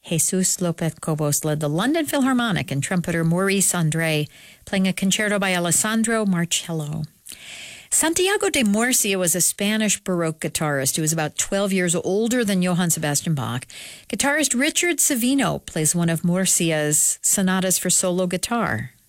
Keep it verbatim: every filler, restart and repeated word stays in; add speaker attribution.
Speaker 1: Jesus Lopez Cobos led the London Philharmonic and trumpeter Maurice André playing a concerto by Alessandro Marcello. Santiago de Murcia was a Spanish Baroque guitarist who was about twelve years older than Johann Sebastian Bach. Guitarist Richard Savino plays one of Murcia's sonatas for solo guitar.